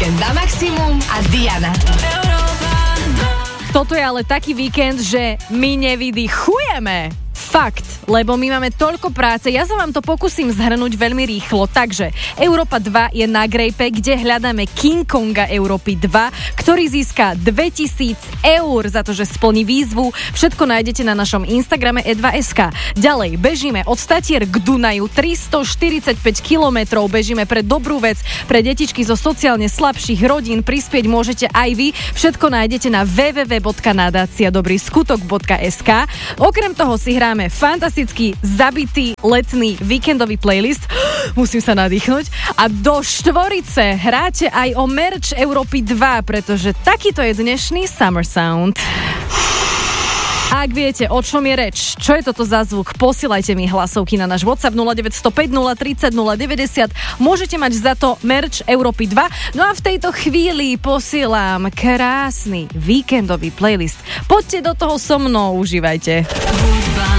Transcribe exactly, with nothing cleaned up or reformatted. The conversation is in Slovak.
Víkend na maximum a Diana. Toto je ale taký víkend, že my nevydychujeme. Fakt, lebo my máme toľko práce. Ja sa vám to pokúsim zhrnúť veľmi rýchlo. Takže Európa dva je na grejpe, kde hľadáme King Konga Európy dva, ktorý získa dvetisíc eur za to, že splní výzvu. Všetko nájdete na našom Instagrame e dva bodka es ká. Ďalej, bežíme od Statier k Dunaju, tristoštyridsaťpäť kilometrov, bežíme pre dobrú vec, pre detičky zo sociálne slabších rodín. Prispieť môžete aj vy. Všetko nájdete na w w w bodka nadácia dobrý skutok bodka es ká. Okrem toho si hráme fantastický, zabitý, letný víkendový playlist. Musím sa nadýchnuť. A do štvorice hráte aj o merch Európy dva, pretože takýto je dnešný Summer Sound. Ak viete, o čom je reč, čo je toto za zvuk, posielajte mi hlasovky na náš WhatsApp nula deväť nula päť nula tri nula nula deväťdesiat. Môžete mať za to merch Európy dva. No a v tejto chvíli posielam krásny víkendový playlist. Poďte do toho so mnou, užívajte.